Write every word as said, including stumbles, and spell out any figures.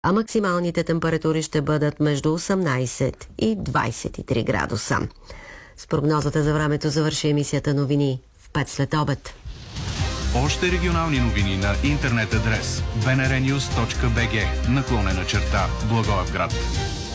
а максималните температури ще бъдат между осемнайсет и двайсет и три градуса. С прогнозата за времето завърши емисията новини в пет след обед. Още регионални новини на интернет адрес би ен ар нюз точка би джи наклонена черта Благоевград.